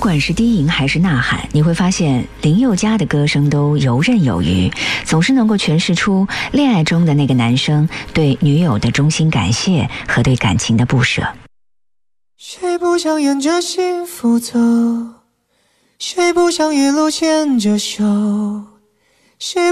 管是低吟还是呐喊，你会发现林宥嘉的歌声都游刃有余，总是能够诠释出恋爱中的那个男生对女友的衷心感谢和对感情的不舍。 谁不想沿着幸福走，谁不想一路牵着手，谁